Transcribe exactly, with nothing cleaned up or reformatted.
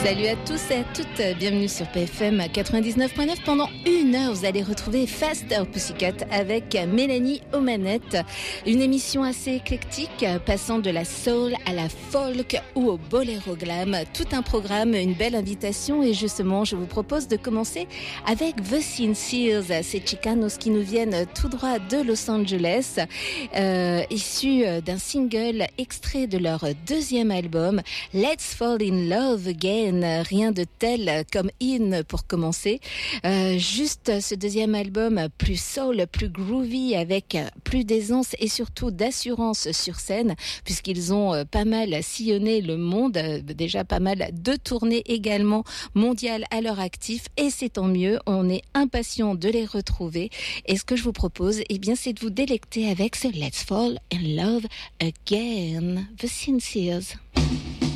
Salut à tous et à toutes, bienvenue sur P F M quatre-vingt-dix-neuf point neuf. Pendant une heure, vous allez retrouver Faster Pussycat avec Mélanie aux manettes. Une émission assez éclectique, passant de la soul à la folk ou au boléro glam. Tout un programme, une belle invitation et justement, je vous propose de commencer avec The Sincers, ces Chicanos qui nous viennent tout droit de Los Angeles, euh, issus d'un single extrait de leur deuxième album, Let's Fall in Love Again. Rien de tel comme In pour commencer. Euh, juste ce deuxième album plus soul, plus groovy, avec plus d'aisance et surtout d'assurance sur scène, puisqu'ils ont pas mal sillonné le monde, déjà pas mal de tournées également mondiales à leur actif, et c'est tant mieux. On est impatient de les retrouver. Et ce que je vous propose, eh bien, c'est de vous délecter avec ce Let's Fall in Love Again, The Sincers.